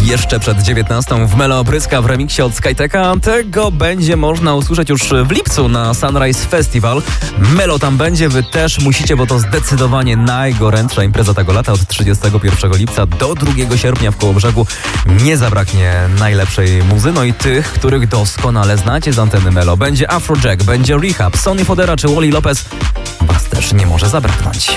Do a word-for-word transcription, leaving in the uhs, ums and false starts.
jeszcze przed dziewiętnastą w Melo Opryska w remiksie od Skyteka. Tego będzie można usłyszeć już w lipcu na Sunrise Festival. Melo tam będzie, wy też musicie, bo to zdecydowanie najgorętsza impreza tego lata. Od trzydziestego pierwszego lipca do drugiego sierpnia w Kołobrzegu nie zabraknie najlepszej muzy, no i tych, których doskonale znacie z anteny Melo. Będzie Afrojack, będzie Rehab, Sonny Fodera czy Wally Lopez. Was też nie może zabraknąć.